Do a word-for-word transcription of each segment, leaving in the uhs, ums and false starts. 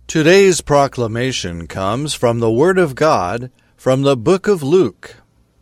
Today's proclamation comes from the Word of God, from the book of Luke.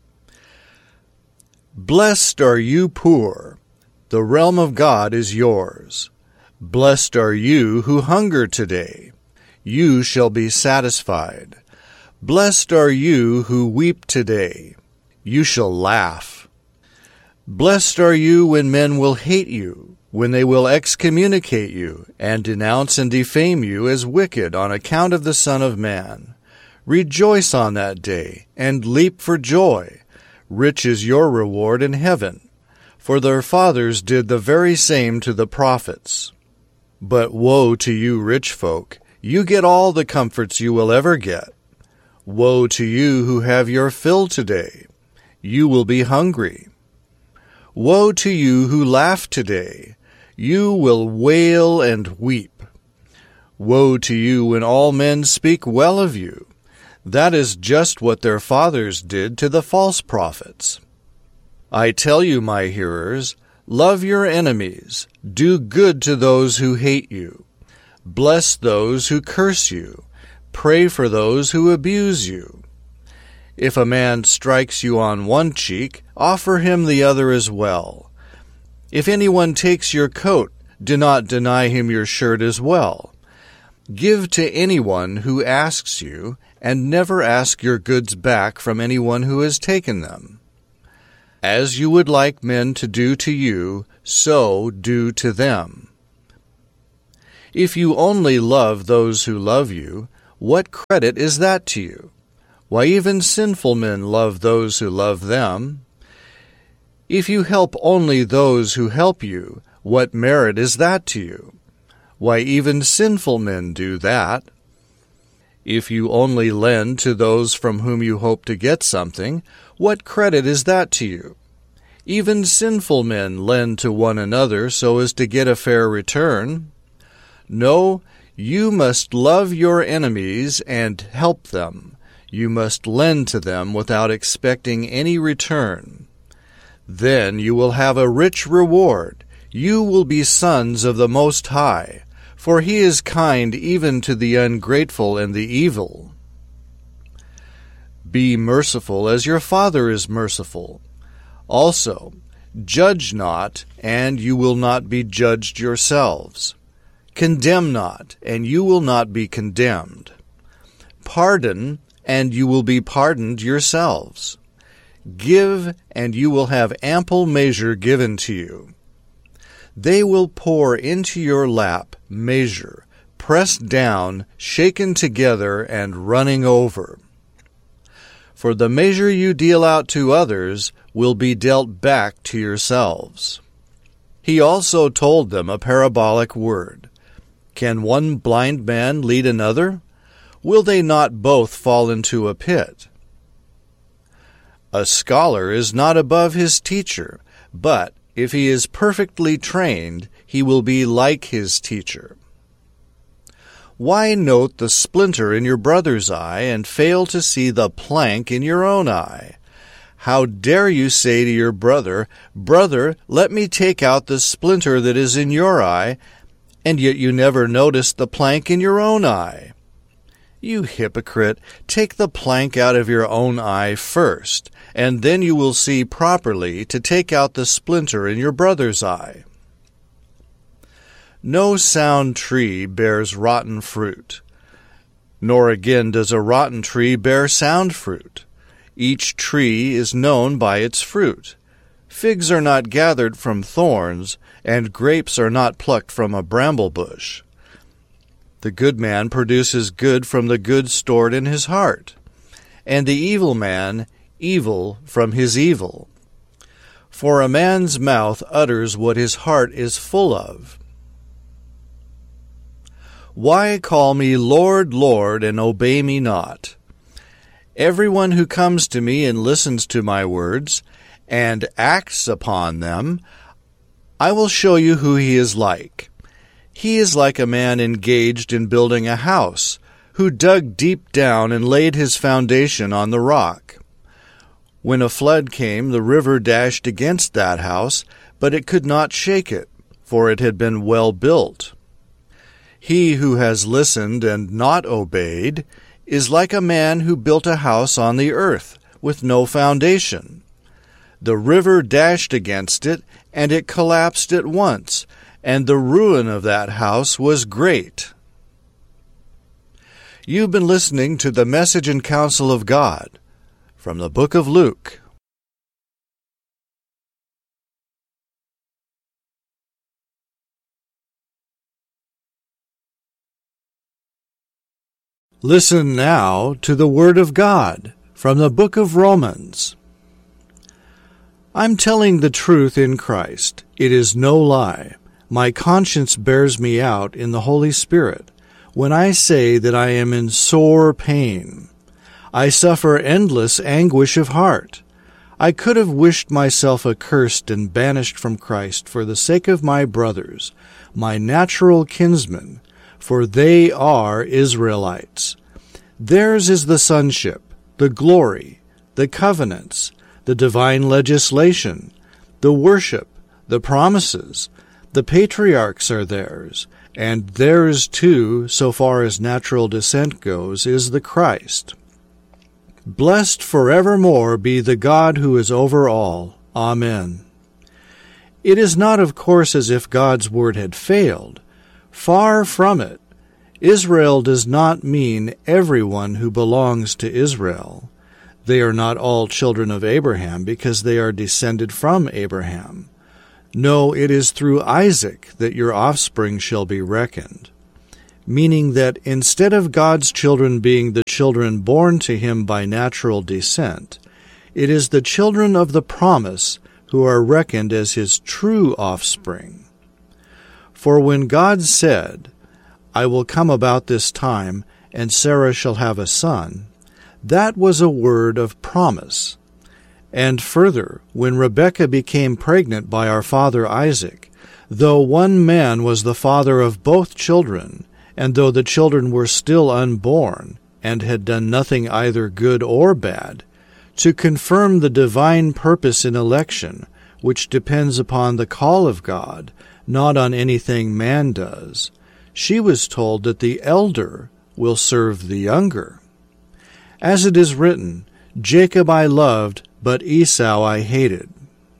Blessed are you poor, the realm of God is yours. Blessed are you who hunger today, you shall be satisfied. Blessed are you who weep today, you shall laugh. Blessed are you when men will hate you, when they will excommunicate you, and denounce and defame you as wicked on account of the Son of Man. Rejoice on that day, and leap for joy. Rich is your reward in heaven, for their fathers did the very same to the prophets. But woe to you rich folk, you get all the comforts you will ever get. Woe to you who have your fill today, you will be hungry. Woe to you who laugh today, you will wail and weep. Woe to you when all men speak well of you. That is just what their fathers did to the false prophets. I tell you, my hearers, love your enemies, do good to those who hate you, bless those who curse you, pray for those who abuse you. If a man strikes you on one cheek, offer him the other as well. If anyone takes your coat, do not deny him your shirt as well. Give to anyone who asks you, and never ask your goods back from anyone who has taken them. As you would like men to do to you, so do to them. If you only love those who love you, what credit is that to you? Why, even sinful men love those who love them. If you help only those who help you, what merit is that to you? Why, even sinful men do that. If you only lend to those from whom you hope to get something, what credit is that to you? Even sinful men lend to one another so as to get a fair return. No, you must love your enemies and help them. You must lend to them without expecting any return. Then you will have a rich reward. You will be sons of the Most High, for He is kind even to the ungrateful and the evil. Be merciful as your Father is merciful. Also, judge not, and you will not be judged yourselves. Condemn not, and you will not be condemned. Pardon, and you will be pardoned yourselves. Give, and you will have ample measure given to you. They will pour into your lap measure, pressed down, shaken together, and running over. For the measure you deal out to others will be dealt back to yourselves. He also told them a parabolic word. Can one blind man lead another? Will they not both fall into a pit? A scholar is not above his teacher, but if he is perfectly trained, he will be like his teacher. Why note the splinter in your brother's eye and fail to see the plank in your own eye? How dare you say to your brother, "Brother, let me take out the splinter that is in your eye," and yet you never notice the plank in your own eye? You hypocrite, take the plank out of your own eye first, and then you will see properly to take out the splinter in your brother's eye. No sound tree bears rotten fruit, nor again does a rotten tree bear sound fruit. Each tree is known by its fruit. Figs are not gathered from thorns, and grapes are not plucked from a bramble bush. The good man produces good from the good stored in his heart, and the evil man evil from his evil. For a man's mouth utters what his heart is full of. Why call me Lord, Lord, and obey me not? Everyone who comes to me and listens to my words, and acts upon them, I will show you who he is like. He is like a man engaged in building a house, who dug deep down and laid his foundation on the rock. When a flood came, the river dashed against that house, but it could not shake it, for it had been well built. He who has listened and not obeyed is like a man who built a house on the earth with no foundation. The river dashed against it, and it collapsed at once, and the ruin of that house was great. You've been listening to the Message and Counsel of God from the book of Luke. Listen now to the Word of God from the book of Romans. I'm telling the truth in Christ. It is no lie. My conscience bears me out in the Holy Spirit when I say that I am in sore pain. I suffer endless anguish of heart. I could have wished myself accursed and banished from Christ for the sake of my brothers, my natural kinsmen, for they are Israelites. Theirs is the sonship, the glory, the covenants, the divine legislation, the worship, the promises. The patriarchs are theirs, and theirs too, so far as natural descent goes, is the Christ. Blessed forevermore be the God who is over all. Amen. It is not, of course, as if God's word had failed. Far from it. Israel does not mean everyone who belongs to Israel. They are not all children of Abraham because they are descended from Abraham. No, it is through Isaac that your offspring shall be reckoned, meaning that instead of God's children being the children born to him by natural descent, it is the children of the promise who are reckoned as his true offspring. For when God said, I will come about this time, and Sarah shall have a son, that was a word of promise. And further, when Rebekah became pregnant by our father Isaac, though one man was the father of both children, and though the children were still unborn, and had done nothing either good or bad, to confirm the divine purpose in election, which depends upon the call of God, not on anything man does, she was told that the elder will serve the younger. As it is written, Jacob I loved, but Esau I hated.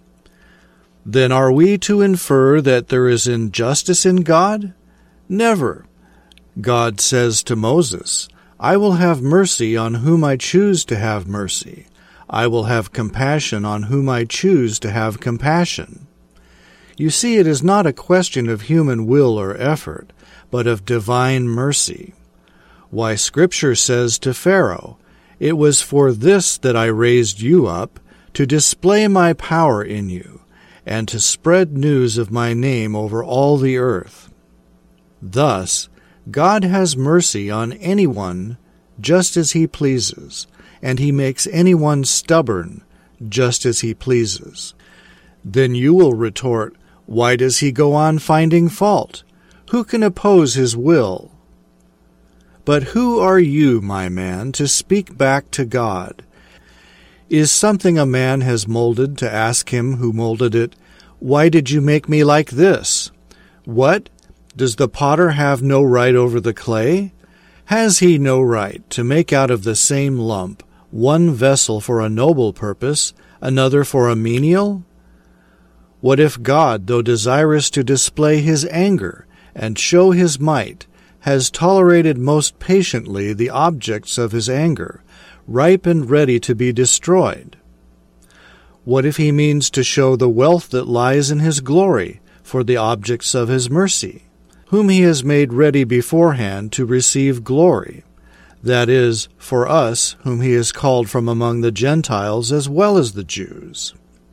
Then are we to infer that there is injustice in God? Never. God says to Moses, I will have mercy on whom I choose to have mercy. I will have compassion on whom I choose to have compassion. You see, it is not a question of human will or effort, but of divine mercy. Why, Scripture says to Pharaoh, It was for this that I raised you up, to display my power in you, and to spread news of my name over all the earth. Thus, God has mercy on anyone just as he pleases, and he makes anyone stubborn just as he pleases. Then you will retort, Why does he go on finding fault? Who can oppose his will? But who are you, my man, to speak back to God? Is something a man has molded to ask him who molded it, Why did you make me like this? What? Does the potter have no right over the clay? Has he no right to make out of the same lump one vessel for a noble purpose, another for a menial? What if God, though desirous to display his anger and show his might, has tolerated most patiently the objects of his anger, ripe and ready to be destroyed? What if he means to show the wealth that lies in his glory for the objects of his mercy, whom he has made ready beforehand to receive glory, that is, for us whom he has called from among the Gentiles as well as the Jews?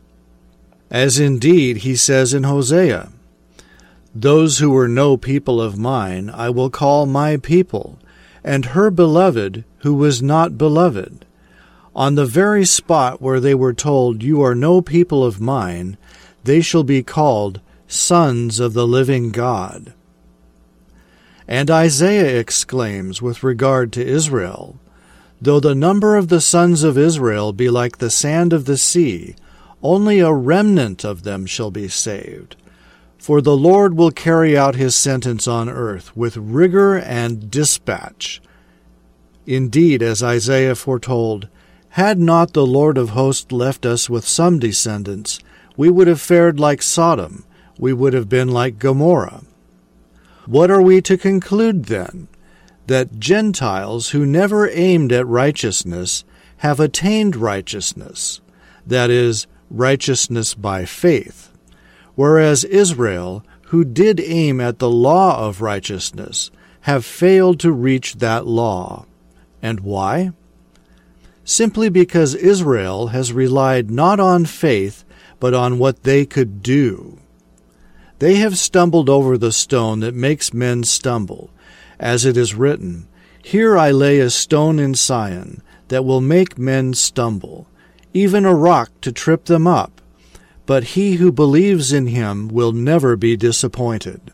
As indeed he says in Hosea, Those who were no people of mine I will call my people, and her beloved who was not beloved. On the very spot where they were told, You are no people of mine, they shall be called sons of the living God. And Isaiah exclaims with regard to Israel, Though the number of the sons of Israel be like the sand of the sea, only a remnant of them shall be saved. For the Lord will carry out his sentence on earth with rigor and dispatch. Indeed, as Isaiah foretold, had not the Lord of hosts left us with some descendants, we would have fared like Sodom, we would have been like Gomorrah. What are we to conclude then? That Gentiles who never aimed at righteousness have attained righteousness, that is, righteousness by faith, whereas Israel, who did aim at the law of righteousness, have failed to reach that law. And why? Simply because Israel has relied not on faith, but on what they could do. They have stumbled over the stone that makes men stumble, as it is written, Here I lay a stone in Sion, that will make men stumble, even a rock to trip them up. But he who believes in him will never be disappointed.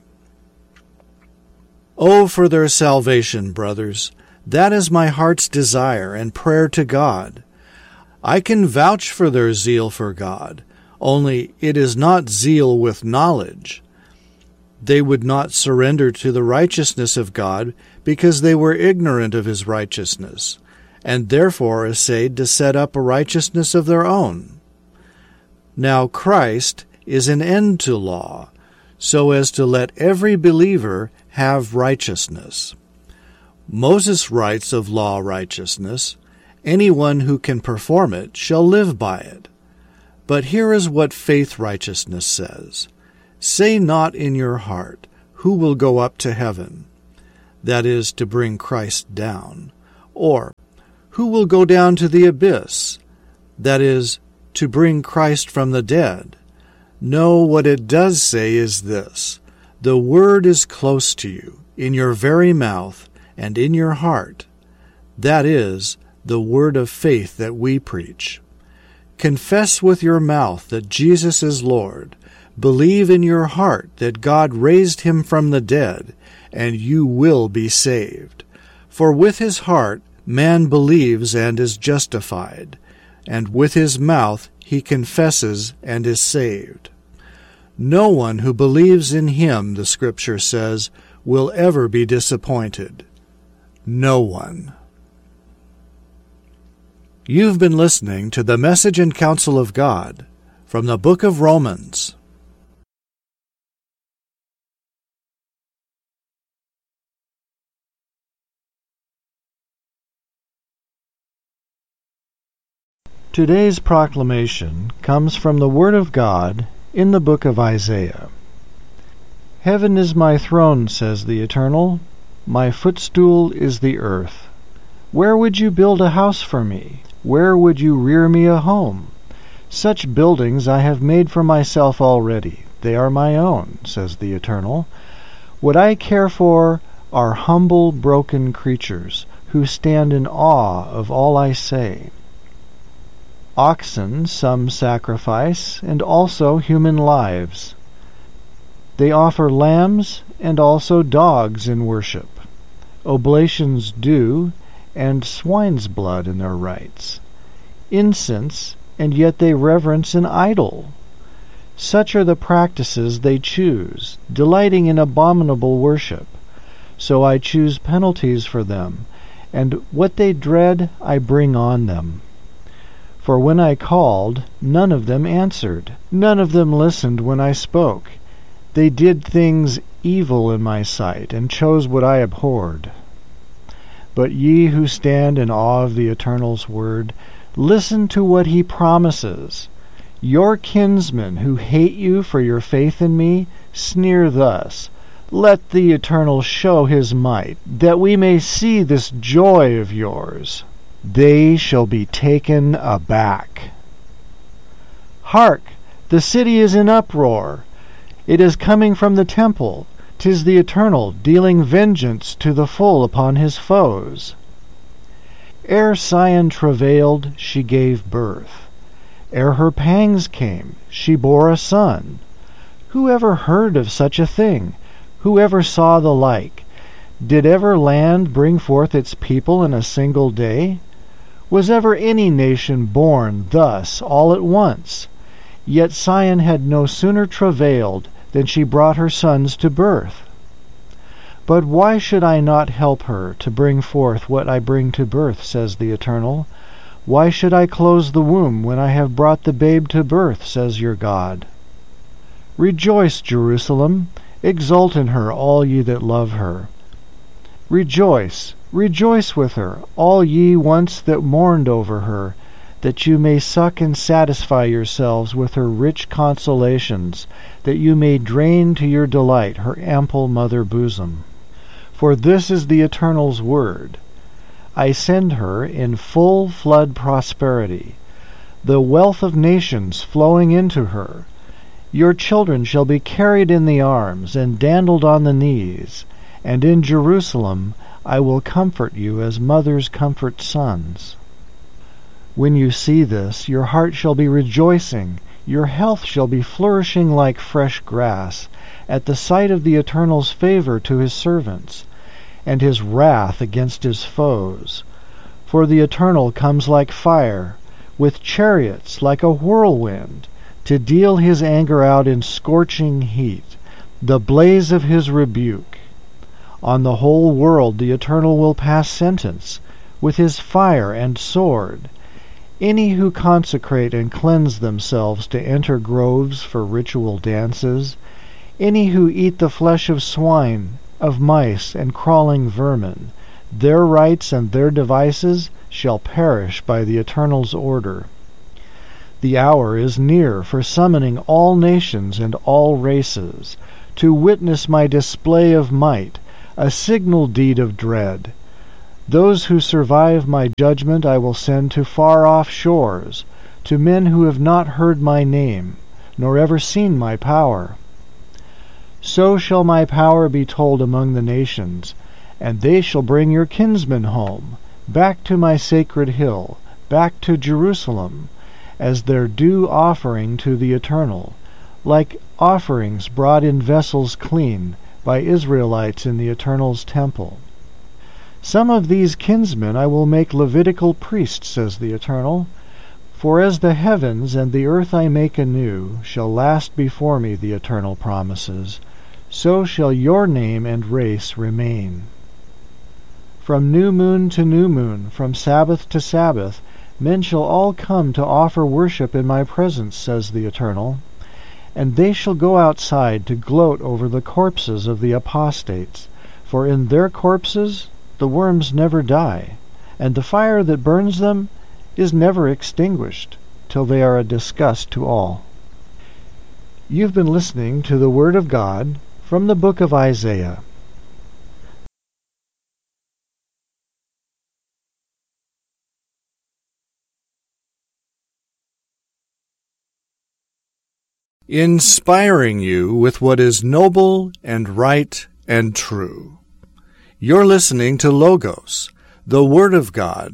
Oh, for their salvation, brothers! That is my heart's desire and prayer to God. I can vouch for their zeal for God, only it is not zeal with knowledge. They would not surrender to the righteousness of God because they were ignorant of his righteousness, and therefore essayed to set up a righteousness of their own. Now Christ is an end to law, so as to let every believer have righteousness. Moses writes of law righteousness, anyone who can perform it shall live by it. But here is what faith righteousness says. Say not in your heart, who will go up to heaven? That is, to bring Christ down. Or, who will go down to the abyss? That is, to bring Christ from the dead. No, what it does say is this. The word is close to you, in your very mouth, and in your heart. That is, the word of faith that we preach. Confess with your mouth that Jesus is Lord. Believe in your heart that God raised him from the dead, and you will be saved. For with his heart man believes and is justified, and with his mouth he confesses and is saved. No one who believes in him, the Scripture says, will ever be disappointed. No one. You've been listening to the Message and Counsel of God from the book of Romans. Today's proclamation comes from the Word of God in the book of Isaiah. Heaven is my throne, says the Eternal. My footstool is the earth. Where would you build a house for me? Where would you rear me a home? Such buildings I have made for myself already. They are my own, says the Eternal. What I care for are humble, broken creatures who stand in awe of all I say. Oxen some sacrifice, and also human lives. They offer lambs and also dogs in worship, oblations due, and swine's blood in their rites, incense, and yet they reverence an idol. Such are the practices they choose, delighting in abominable worship. So I choose penalties for them, and what they dread I bring on them. For when I called, none of them answered. None of them listened when I spoke. They did things evil in my sight, and chose what I abhorred. But ye who stand in awe of the Eternal's word, listen to what he promises. Your kinsmen who hate you for your faith in me, sneer thus, Let the Eternal show his might, that we may see this joy of yours. They shall be taken aback. Hark! The city is in uproar. It is coming from the temple. 'Tis the Eternal, dealing vengeance to the full upon his foes. Ere Sion travailed, she gave birth. Ere her pangs came, she bore a son. Who ever heard of such a thing? Who ever saw the like? Did ever land bring forth its people in a single day? Was ever any nation born thus all at once? Yet Sion had no sooner travailed Then she brought her sons to birth. But why should I not help her to bring forth what I bring to birth, says the Eternal? Why should I close the womb when I have brought the babe to birth, says your God? Rejoice, Jerusalem, exult in her, all ye that love her. Rejoice, rejoice with her, all ye once that mourned over her, that you may suck and satisfy yourselves with her rich consolations, that you may drain to your delight her ample mother bosom. For this is the Eternal's word. I send her in full flood prosperity, the wealth of nations flowing into her. Your children shall be carried in the arms and dandled on the knees, and in Jerusalem I will comfort you as mothers comfort sons. When you see this, your heart shall be rejoicing, your health shall be flourishing like fresh grass, at the sight of the Eternal's favor to his servants, and his wrath against his foes. For the Eternal comes like fire, with chariots like a whirlwind, to deal his anger out in scorching heat, the blaze of his rebuke. On the whole world the Eternal will pass sentence, with his fire and sword. Any who consecrate and cleanse themselves to enter groves for ritual dances, any who eat the flesh of swine, of mice, and crawling vermin, their rites and their devices shall perish by the Eternal's order. The hour is near for summoning all nations and all races, to witness my display of might, a signal deed of dread. Those who survive my judgment I will send to far-off shores, to men who have not heard my name, nor ever seen my power. So shall my power be told among the nations, and they shall bring your kinsmen home, back to my sacred hill, back to Jerusalem, as their due offering to the Eternal, like offerings brought in vessels clean by Israelites in the Eternal's temple. Some of these kinsmen I will make Levitical priests, says the Eternal, for as the heavens and the earth I make anew shall last before me, the Eternal promises, so shall your name and race remain. From new moon to new moon, from Sabbath to Sabbath, men shall all come to offer worship in my presence, says the Eternal, and they shall go outside to gloat over the corpses of the apostates, for in their corpses the worms never die, and the fire that burns them is never extinguished, till they are a disgust to all. You've been listening to the Word of God from the book of Isaiah. Inspiring you with what is noble and right and true. You're listening to Logos, the Word of God.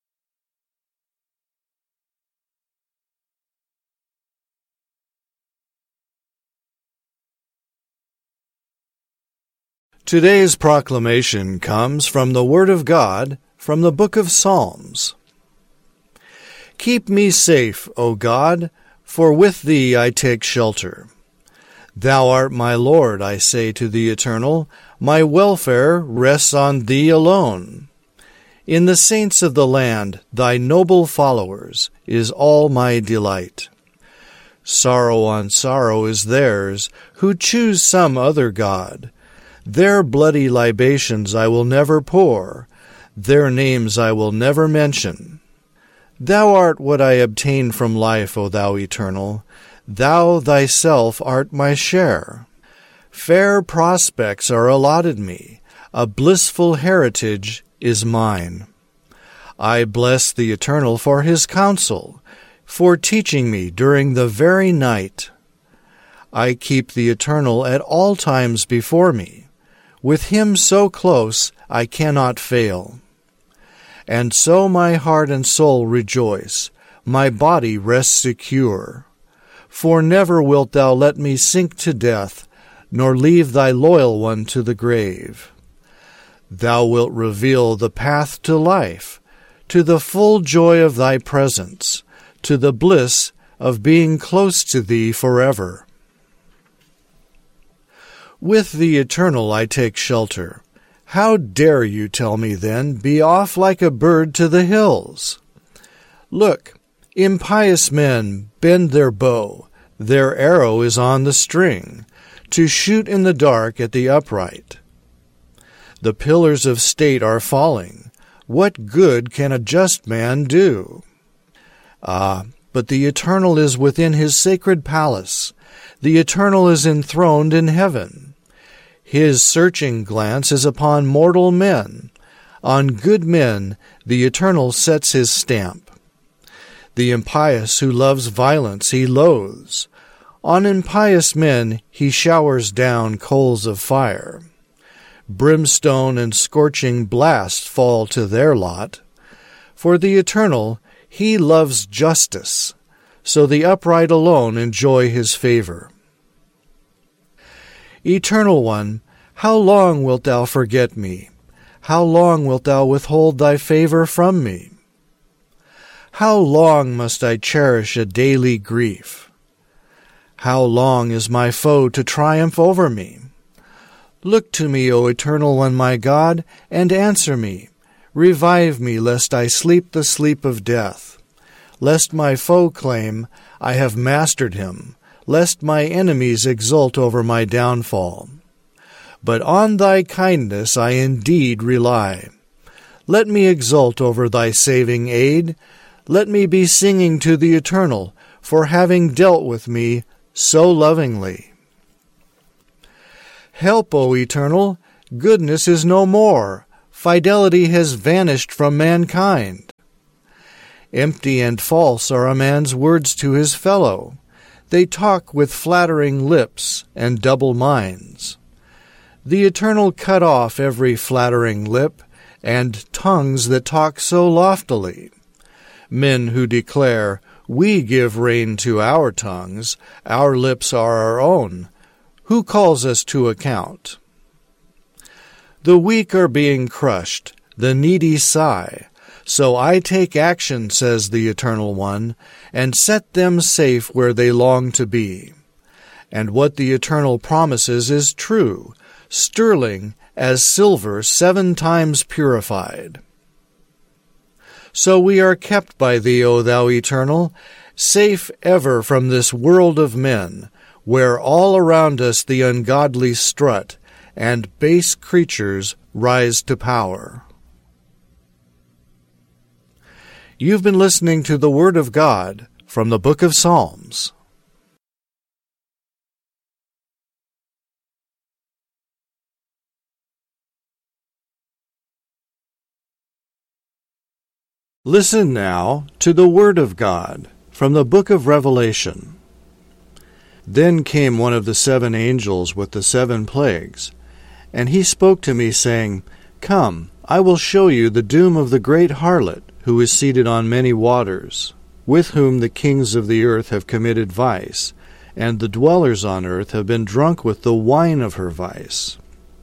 Today's proclamation comes from the Word of God from the book of Psalms. Keep me safe, O God, for with thee I take shelter. Thou art my Lord, I say to the Eternal, my welfare rests on thee alone. In the saints of the land, thy noble followers, is all my delight. Sorrow on sorrow is theirs, who choose some other god. Their bloody libations I will never pour, their names I will never mention. Thou art what I obtain from life, O thou Eternal. Thou thyself art my share. Fair prospects are allotted me. A blissful heritage is mine. I bless the Eternal for his counsel, for teaching me during the very night. I keep the Eternal at all times before me. With him so close I cannot fail. And so my heart and soul rejoice, my body rests secure. For never wilt thou let me sink to death, nor leave thy loyal one to the grave. Thou wilt reveal the path to life, to the full joy of thy presence, to the bliss of being close to thee forever. With the Eternal I take shelter. How dare you tell me then, be off like a bird to the hills? Look, impious men bend their bow, their arrow is on the string, to shoot in the dark at the upright. The pillars of state are falling. What good can a just man do? Ah, but the Eternal is within his sacred palace. The Eternal is enthroned in heaven. His searching glance is upon mortal men. On good men the Eternal sets his stamp. The impious who loves violence he loathes. On impious men he showers down coals of fire. Brimstone and scorching blast fall to their lot. For the Eternal, he loves justice, so the upright alone enjoy his favor. Eternal One, how long wilt thou forget me? How long wilt thou withhold thy favor from me? How long must I cherish a daily grief? How long is my foe to triumph over me? Look to me, O Eternal One, my God, and answer me. Revive me, lest I sleep the sleep of death. Lest my foe claim, I have mastered him. Lest my enemies exult over my downfall. But on thy kindness I indeed rely. Let me exult over thy saving aid. Let me be singing to the Eternal, for having dealt with me so lovingly. Help, O Eternal, goodness is no more. Fidelity has vanished from mankind. Empty and false are a man's words to his fellow. They talk with flattering lips and double minds. The Eternal cut off every flattering lip, and tongues that talk so loftily. Men who declare, we give rein to our tongues, our lips are our own. Who calls us to account? The weak are being crushed, the needy sigh. So I take action, says the Eternal One, and set them safe where they long to be. And what the Eternal promises is true, sterling as silver seven times purified. So we are kept by thee, O thou Eternal, safe ever from this world of men, where all around us the ungodly strut, and base creatures rise to power. You've been listening to the Word of God from the Book of Psalms. Listen now to the Word of God from the Book of Revelation. Then came one of the seven angels with the seven plagues, and he spoke to me, saying, Come, I will show you the doom of the great harlot, who is seated on many waters, with whom the kings of the earth have committed vice, and the dwellers on earth have been drunk with the wine of her vice.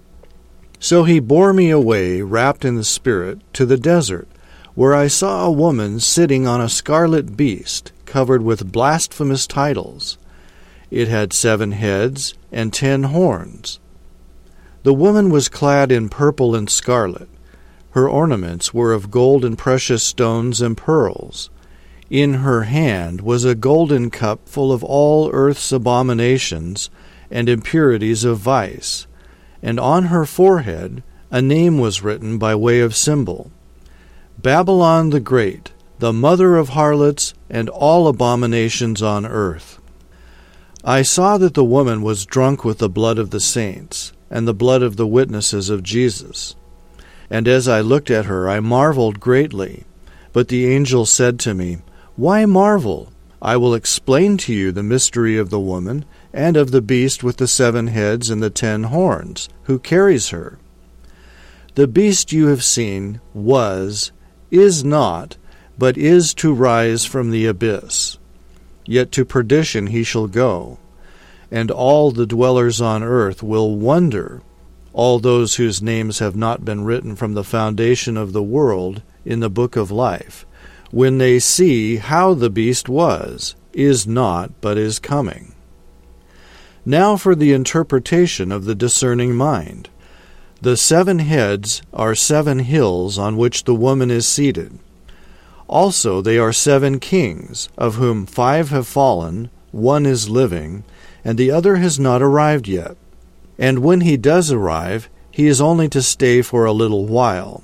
So he bore me away, wrapped in the Spirit, to the desert, where I saw a woman sitting on a scarlet beast, covered with blasphemous titles. It had seven heads and ten horns. The woman was clad in purple and scarlet. Her ornaments were of gold and precious stones and pearls. In her hand was a golden cup full of all earth's abominations and impurities of vice, and on her forehead a name was written by way of symbol, Babylon the Great, the mother of harlots and all abominations on earth. I saw that the woman was drunk with the blood of the saints, and the blood of the witnesses of Jesus. And as I looked at her, I marveled greatly. But the angel said to me, Why marvel? I will explain to you the mystery of the woman, and of the beast with the seven heads and the ten horns, who carries her. The beast you have seen was, is not, but is to rise from the abyss. Yet to perdition he shall go. And all the dwellers on earth will wonder, all those whose names have not been written from the foundation of the world in the book of life, when they see how the beast was, is not, but is coming. Now for the interpretation of the discerning mind. The seven heads are seven hills on which the woman is seated. Also they are seven kings, of whom five have fallen, one is living, and the other has not arrived yet. And when he does arrive, he is only to stay for a little while.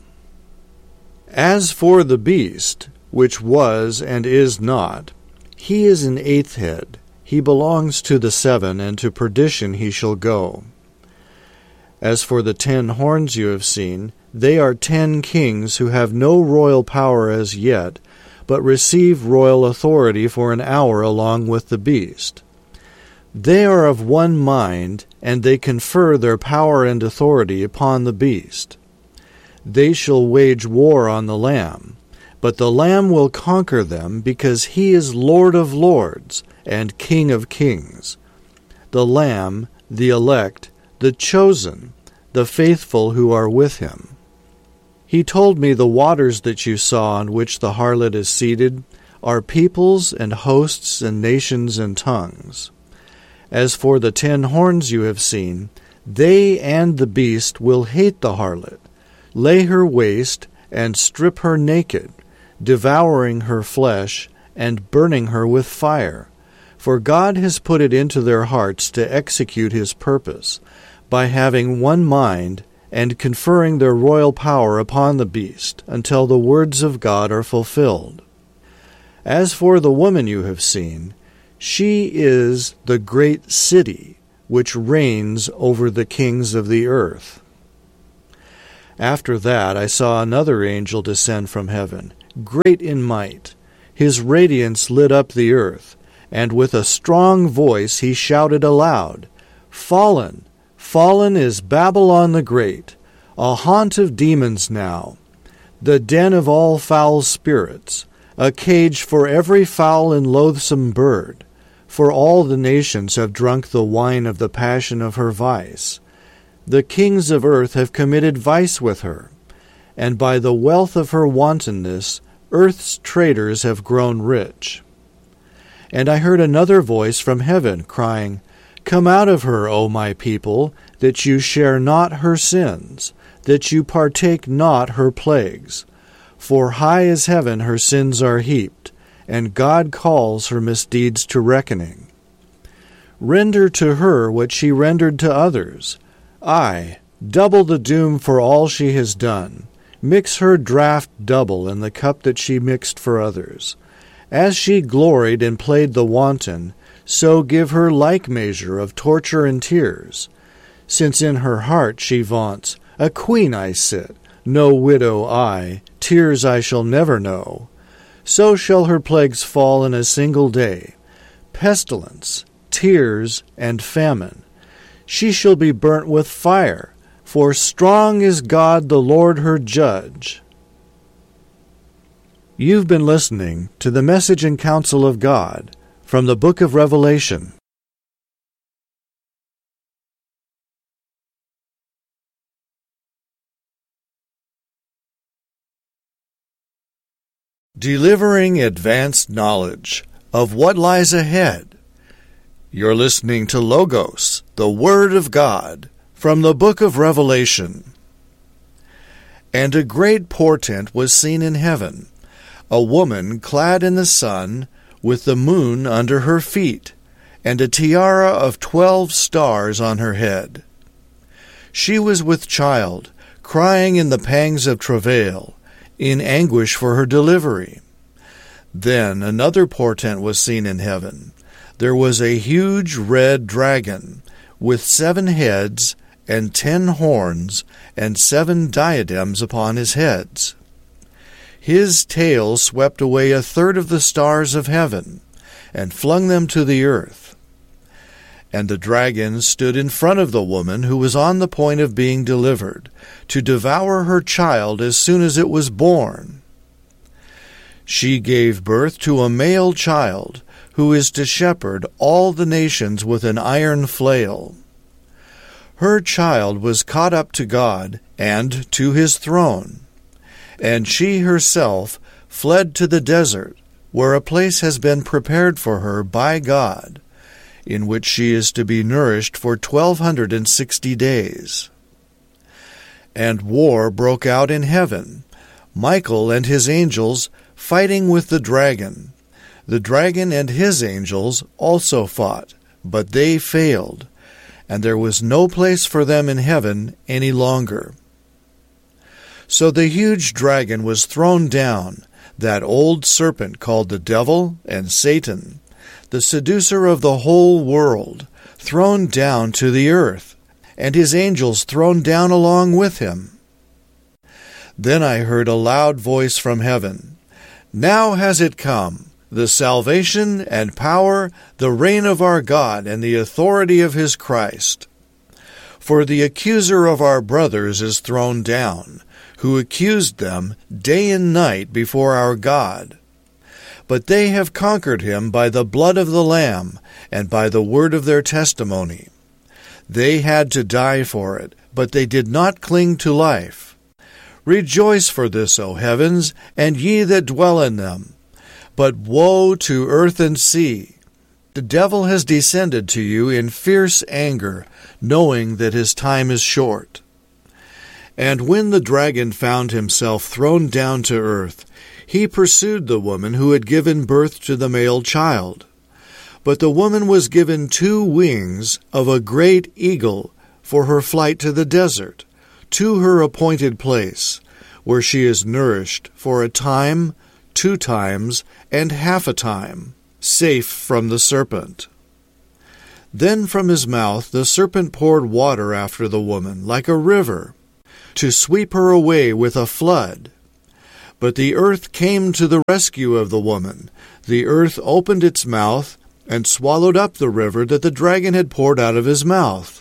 As for the beast, which was and is not, he is an eighth head. He belongs to the seven, and to perdition he shall go. As for the ten horns you have seen, they are ten kings who have no royal power as yet, but receive royal authority for an hour along with the beast. They are of one mind, and they confer their power and authority upon the beast. They shall wage war on the Lamb, but the Lamb will conquer them, because he is Lord of lords and King of kings. The Lamb, the elect, the chosen, the faithful who are with him. He told me the waters that you saw on which the harlot is seated are peoples and hosts and nations and tongues. As for the ten horns you have seen, they and the beast will hate the harlot, lay her waste, and strip her naked, devouring her flesh, and burning her with fire. For God has put it into their hearts to execute his purpose, by having one mind, and conferring their royal power upon the beast, until the words of God are fulfilled. As for the woman you have seen, she is the great city, which reigns over the kings of the earth. After that I saw another angel descend from heaven, great in might. His radiance lit up the earth, and with a strong voice he shouted aloud, Fallen, fallen is Babylon the Great, a haunt of demons now, the den of all foul spirits, a cage for every foul and loathsome bird. For all the nations have drunk the wine of the passion of her vice. The kings of earth have committed vice with her, and by the wealth of her wantonness earth's traders have grown rich. And I heard another voice from heaven, crying, Come out of her, O my people, that you share not her sins, that you partake not her plagues. For high as heaven her sins are heaped, and God calls her misdeeds to reckoning. Render to her what she rendered to others. Aye, double the doom for all she has done. Mix her draught double in the cup that she mixed for others. As she gloried and played the wanton, so give her like measure of torture and tears. Since in her heart she vaunts, A queen I sit, no widow I, tears I shall never know. So shall her plagues fall in a single day, pestilence, tears, and famine. She shall be burnt with fire, for strong is God the Lord her judge. You've been listening to the Message and Counsel of God from the Book of Revelation. Delivering advanced knowledge of what lies ahead. You're listening to Logos, the Word of God, from the Book of Revelation. And a great portent was seen in heaven, a woman clad in the sun, with the moon under her feet, and a tiara of twelve stars on her head. She was with child, crying in the pangs of travail, in anguish for her delivery. Then another portent was seen in heaven. There was a huge red dragon, with seven heads and ten horns, and seven diadems upon his heads. His tail swept away a third of the stars of heaven, and flung them to the earth. And the dragon stood in front of the woman who was on the point of being delivered, to devour her child as soon as it was born. She gave birth to a male child, who is to shepherd all the nations with an iron flail. Her child was caught up to God and to his throne, and she herself fled to the desert, where a place has been prepared for her by God, in which she is to be nourished for twelve hundred and sixty days. And war broke out in heaven, Michael and his angels fighting with the dragon. The dragon and his angels also fought, but they failed, and there was no place for them in heaven any longer. So the huge dragon was thrown down, that old serpent called the devil and Satan, the seducer of the whole world, thrown down to the earth, and his angels thrown down along with him. Then I heard a loud voice from heaven, "Now has it come, the salvation and power, the reign of our God, and the authority of his Christ. For the accuser of our brothers is thrown down, who accused them day and night before our God. But they have conquered him by the blood of the Lamb and by the word of their testimony. They had to die for it, but they did not cling to life. Rejoice for this, O heavens, and ye that dwell in them. But woe to earth and sea! The devil has descended to you in fierce anger, knowing that his time is short." And when the dragon found himself thrown down to earth, he pursued the woman who had given birth to the male child. But the woman was given two wings of a great eagle for her flight to the desert, to her appointed place, where she is nourished for a time, two times, and half a time, safe from the serpent. Then from his mouth the serpent poured water after the woman, like a river, to sweep her away with a flood. But the earth came to the rescue of the woman. The earth opened its mouth and swallowed up the river that the dragon had poured out of his mouth.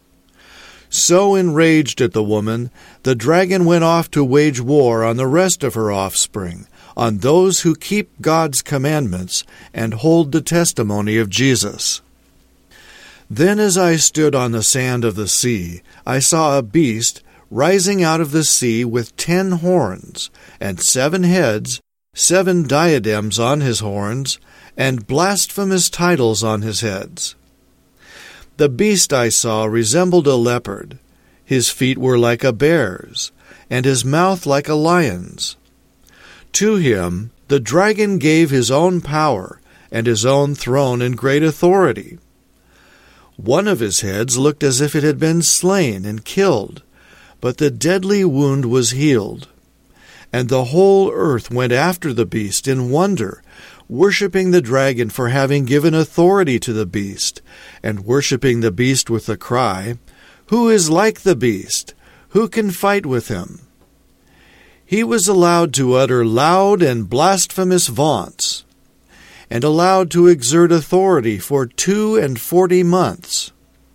So enraged at the woman, the dragon went off to wage war on the rest of her offspring, on those who keep God's commandments and hold the testimony of Jesus. Then as I stood on the sand of the sea, I saw a beast rising out of the sea with ten horns, and seven heads, seven diadems on his horns, and blasphemous titles on his heads. The beast I saw resembled a leopard. His feet were like a bear's, and his mouth like a lion's. To him the dragon gave his own power, and his own throne and great authority. One of his heads looked as if it had been slain and killed, but the deadly wound was healed. And the whole earth went after the beast in wonder, worshipping the dragon for having given authority to the beast, and worshipping the beast with the cry, "Who is like the beast? Who can fight with him?" He was allowed to utter loud and blasphemous vaunts, and allowed to exert authority for two and forty months.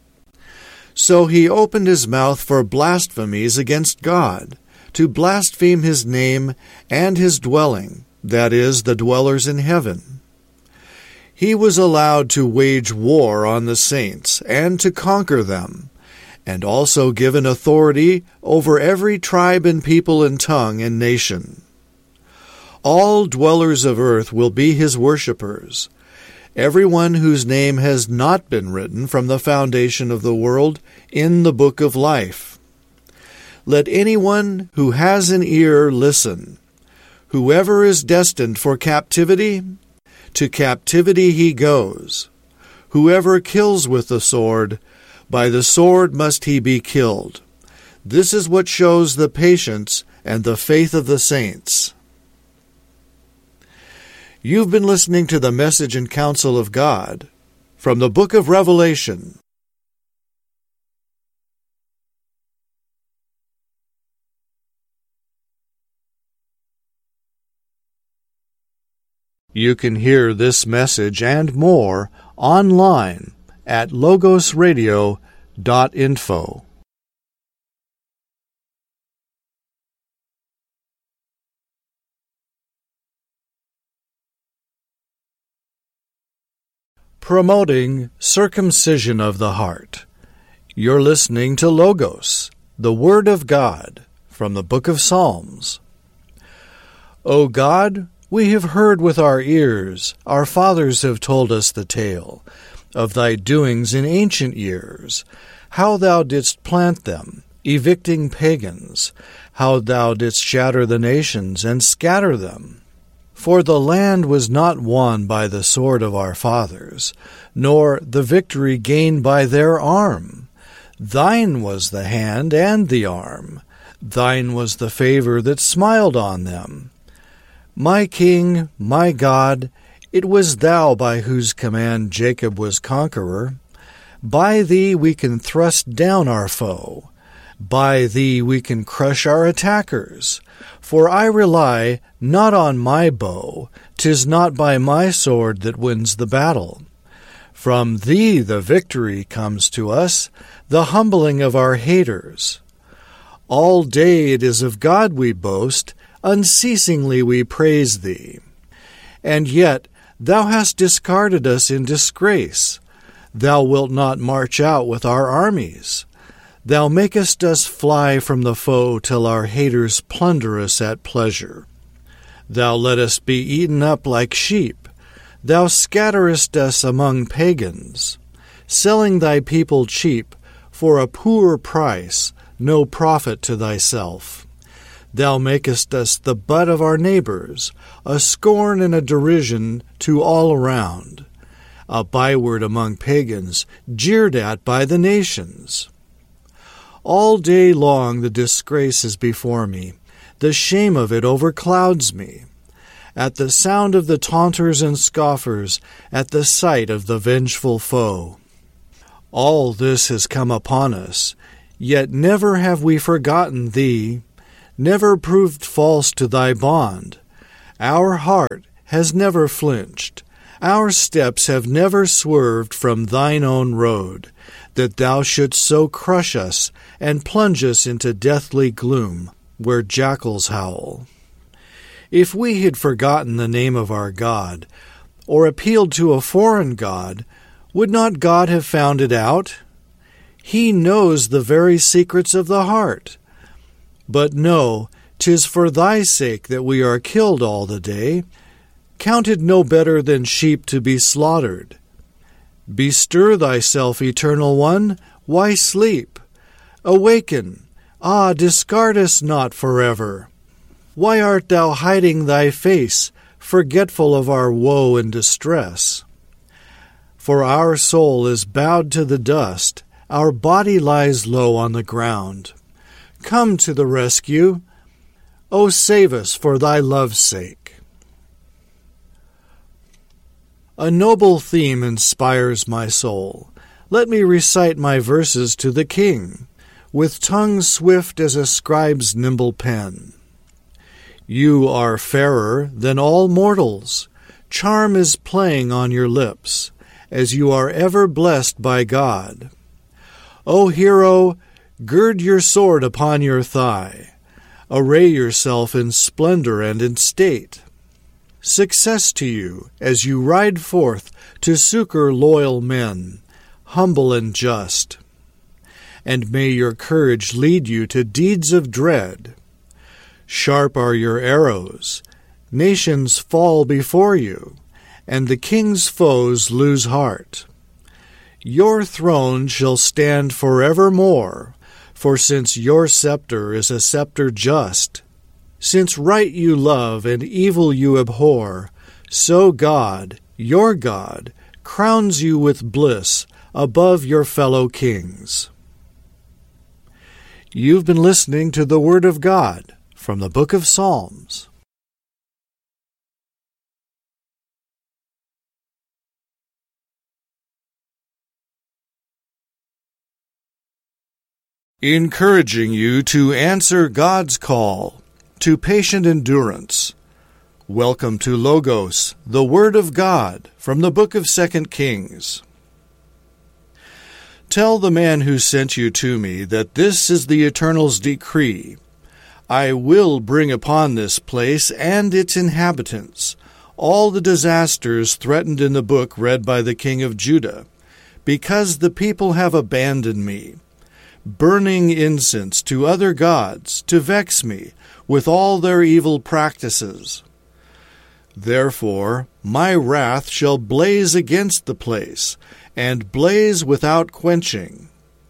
So he opened his mouth for blasphemies against God, to blaspheme his name and his dwelling, that is, the dwellers in heaven. He was allowed to wage war on the saints and to conquer them, and also given authority over every tribe and people and tongue and nation. All dwellers of earth will be his worshippers, everyone whose name has not been written from the foundation of the world in the book of life. Let anyone who has an ear listen. Whoever is destined for captivity, to captivity he goes. Whoever kills with the sword, by the sword must he be killed. This is what shows the patience and the faith of the saints. You've been listening to the Message and Counsel of God from the book of Revelation. You can hear this message and more online at logos radio dot info. Promoting circumcision of the heart. You're listening to Logos, the Word of God, from the book of Psalms. O God, we have heard with our ears, our fathers have told us the tale, of thy doings in ancient years, how thou didst plant them, evicting pagans, how thou didst shatter the nations and scatter them. For the land was not won by the sword of our fathers, nor the victory gained by their arm. Thine was the hand and the arm. Thine was the favor that smiled on them. My King, my God, it was thou by whose command Jacob was conqueror. By thee we can thrust down our foe. By thee we can crush our attackers. For I rely not on my bow, 'tis not by my sword that wins the battle. From thee the victory comes to us, the humbling of our haters. All day it is of God we boast, unceasingly we praise thee. And yet thou hast discarded us in disgrace. Thou wilt not march out with our armies. Thou makest us fly from the foe till our haters plunder us at pleasure. Thou lettest be eaten up like sheep. Thou scatterest us among pagans, selling thy people cheap for a poor price, no profit to thyself. Thou makest us the butt of our neighbors, a scorn and a derision to all around, a byword among pagans, jeered at by the nations. All day long the disgrace is before me, the shame of it overclouds me. At the sound of the taunters and scoffers, at the sight of the vengeful foe. All this has come upon us, yet never have we forgotten thee, never proved false to thy bond. Our heart has never flinched, our steps have never swerved from thine own road, that thou shouldst so crush us and plunge us into deathly gloom, where jackals howl. If we had forgotten the name of our God, or appealed to a foreign god, would not God have found it out? He knows the very secrets of the heart. But no, 'tis for thy sake that we are killed all the day, counted no better than sheep to be slaughtered. Bestir thyself, Eternal One, why sleep? Awaken, ah, discard us not forever. Why art thou hiding thy face, forgetful of our woe and distress? For our soul is bowed to the dust, our body lies low on the ground. Come to the rescue. O save us for thy love's sake. A noble theme inspires my soul. Let me recite my verses to the King, with tongue swift as a scribe's nimble pen. You are fairer than all mortals. Charm is playing on your lips, as you are ever blessed by God. O hero, gird your sword upon your thigh. Array yourself in splendor and in state. Success to you as you ride forth to succor loyal men, humble and just. And may your courage lead you to deeds of dread. Sharp are your arrows. Nations fall before you, and the king's foes lose heart. Your throne shall stand forevermore, for since your scepter is a scepter just, since right you love and evil you abhor, so God, your God, crowns you with bliss above your fellow kings. You've been listening to the Word of God from the Book of Psalms. Encouraging you to answer God's call to patient endurance. Welcome to Logos, the Word of God, from the Book of Second Kings. Tell the man who sent you to me that this is the Eternal's decree. I will bring upon this place and its inhabitants all the disasters threatened in the book read by the king of Judah, because the people have abandoned me, burning incense to other gods to vex me with all their evil practices. Therefore my wrath shall blaze against the place, and blaze without quenching.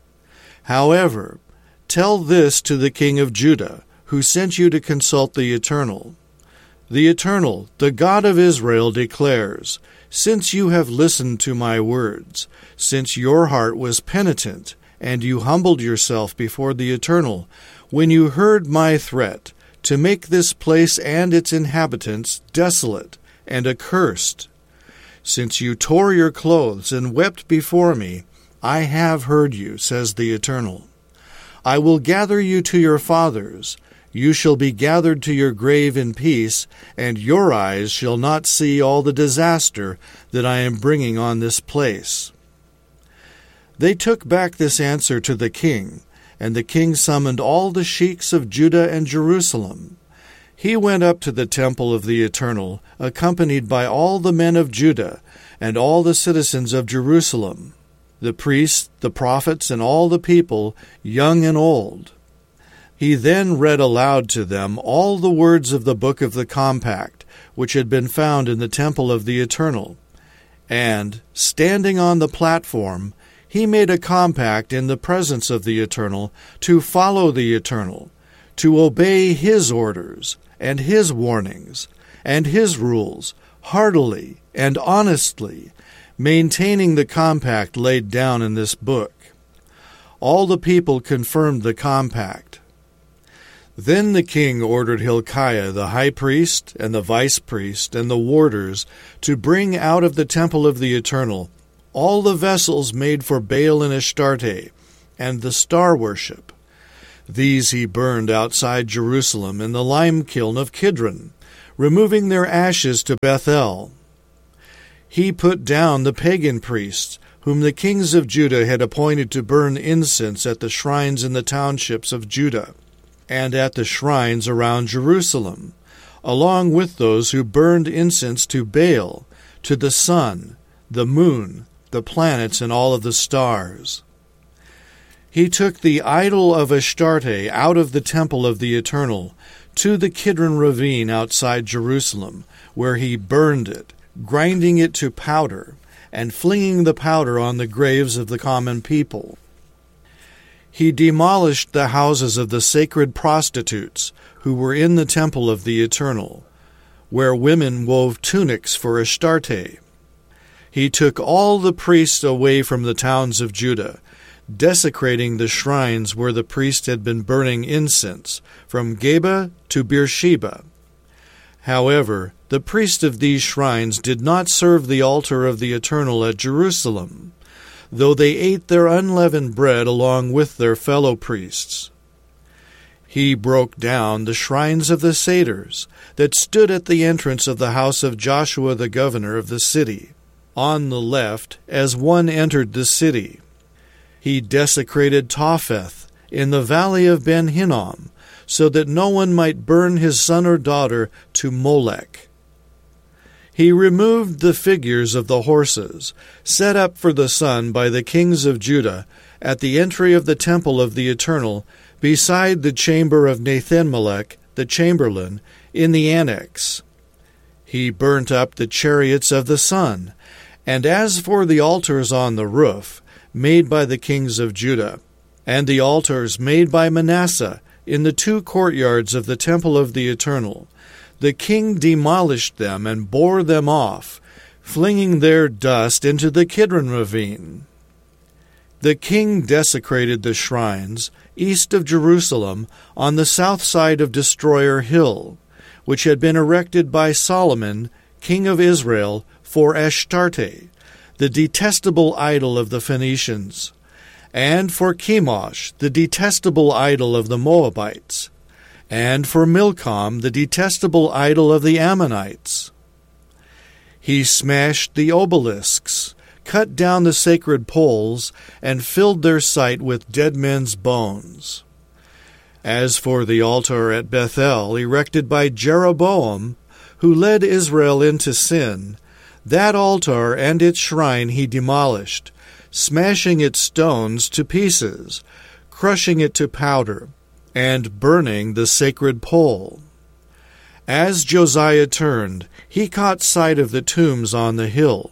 However, tell this to the king of Judah, who sent you to consult the Eternal. The Eternal, the God of Israel, declares, Since you have listened to my words, since your heart was penitent, and you humbled yourself before the Eternal, when you heard my threat, to make this place and its inhabitants desolate and accursed, since you tore your clothes and wept before me, I have heard you, says the Eternal. I will gather you to your fathers. You shall be gathered to your grave in peace, and your eyes shall not see all the disaster that I am bringing on this place. They took back this answer to the king, and the king summoned all the sheiks of Judah and Jerusalem. He went up to the temple of the Eternal, accompanied by all the men of Judah and all the citizens of Jerusalem, the priests, the prophets, and all the people, young and old. He then read aloud to them all the words of the book of the compact, which had been found in the temple of the Eternal. And, standing on the platform, he made a compact in the presence of the Eternal to follow the Eternal, to obey his orders and his warnings and his rules heartily and honestly, maintaining the compact laid down in this book. All the people confirmed the compact. Then the king ordered Hilkiah the high priest and the vice priest and the warders to bring out of the temple of the Eternal all the vessels made for Baal and Astarte and the star worship. These he burned outside Jerusalem in the lime kiln of Kidron, removing their ashes to Bethel. He put down the pagan priests, whom the kings of Judah had appointed to burn incense at the shrines in the townships of Judah, and at the shrines around Jerusalem, along with those who burned incense to Baal, to the sun, the moon, the planets, and all of the stars. He took the idol of Astarte out of the temple of the Eternal to the Kidron ravine outside Jerusalem, where he burned it, grinding it to powder, and flinging the powder on the graves of the common people. He demolished the houses of the sacred prostitutes who were in the temple of the Eternal, where women wove tunics for Astarte. He took all the priests away from the towns of Judah, desecrating the shrines where the priests had been burning incense, from Geba to Beersheba. However, the priests of these shrines did not serve the altar of the Eternal at Jerusalem, though they ate their unleavened bread along with their fellow priests. He broke down the shrines of the satyrs that stood at the entrance of the house of Joshua the governor of the city, on the left as one entered the city. He desecrated Topheth in the valley of Ben Hinnom, so that no one might burn his son or daughter to Molech. He removed the figures of the horses, set up for the sun by the kings of Judah, at the entry of the temple of the Eternal, beside the chamber of Nathan-Melech, the chamberlain, in the annex. He burnt up the chariots of the sun, and as for the altars on the roof, made by the kings of Judah, and the altars made by Manasseh in the two courtyards of the temple of the Eternal, the king demolished them and bore them off, flinging their dust into the Kidron ravine. The king desecrated the shrines east of Jerusalem on the south side of Destroyer Hill, which had been erected by Solomon, king of Israel, for Astarte, the detestable idol of the Phoenicians, and for Chemosh, the detestable idol of the Moabites, and for Milcom, the detestable idol of the Ammonites. He smashed the obelisks, cut down the sacred poles, and filled their site with dead men's bones. As for the altar at Bethel, erected by Jeroboam, who led Israel into sin, that altar and its shrine he demolished, smashing its stones to pieces, crushing it to powder, and burning the sacred pole. As Josiah turned, he caught sight of the tombs on the hill,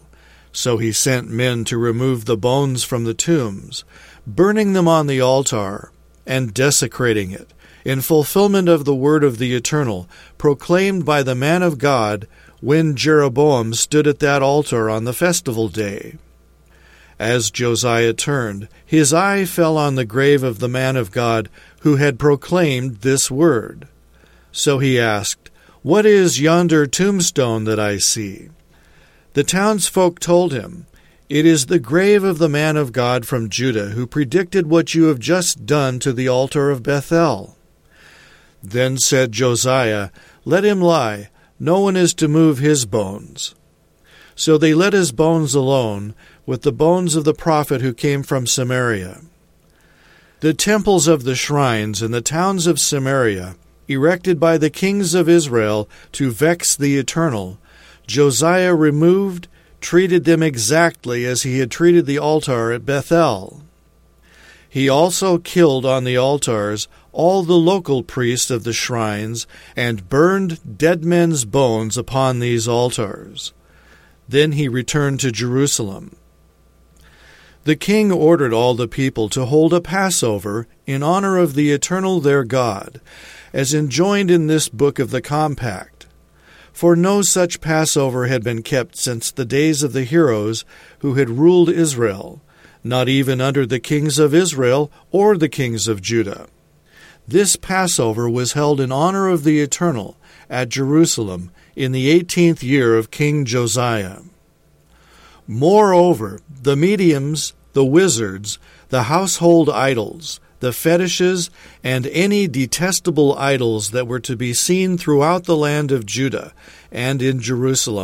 So he sent men to remove the bones from the tombs, burning them on the altar, and desecrating it, in fulfillment of the word of the Eternal, proclaimed by the man of God when Jeroboam stood at that altar on the festival day. As Josiah turned, his eye fell on the grave of the man of God who had proclaimed this word. So he asked, "What is yonder tombstone that I see?" The townsfolk told him, "It is the grave of the man of God from Judah who predicted what you have just done to the altar of Bethel." Then said Josiah, "Let him lie. No one is to move his bones." So they let his bones alone, with the bones of the prophet who came from Samaria. The temples of the shrines in the towns of Samaria, erected by the kings of Israel to vex the Eternal, Josiah removed, treated them exactly as he had treated the altar at Bethel. He also killed on the altars all the local priests of the shrines, and burned dead men's bones upon these altars. Then he returned to Jerusalem. The king ordered all the people to hold a Passover in honor of the Eternal their God, as enjoined in this book of the compact. For no such Passover had been kept since the days of the heroes who had ruled Israel, not even under the kings of Israel or the kings of Judah. This Passover was held in honor of the Eternal at Jerusalem in the eighteenth year of King Josiah. Moreover, the mediums, the wizards, the household idols, the fetishes, and any detestable idols that were to be seen throughout the land of Judah and in Jerusalem